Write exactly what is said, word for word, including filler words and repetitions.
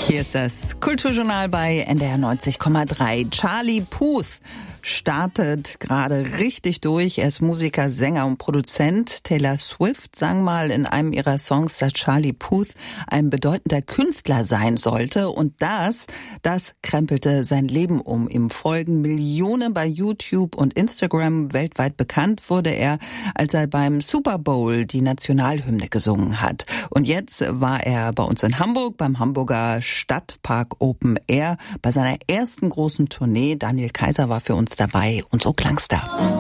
Hier ist das Kulturjournal bei N D R neunzig Komma drei. Charlie Puth startet gerade richtig durch. Er ist Musiker, Sänger und Produzent. Taylor Swift sang mal in einem ihrer Songs, dass Charlie Puth ein bedeutender Künstler sein sollte. Und das, das krempelte sein Leben um. Ihm folgen Millionen bei YouTube und Instagram. Weltweit bekannt wurde er, als er beim Super Bowl die Nationalhymne gesungen hat. Und jetzt war er bei uns in Hamburg, beim Hamburger Stadtpark Open Air, bei seiner ersten großen Tournee. Daniel Kaiser war für uns dabei und so klang's da.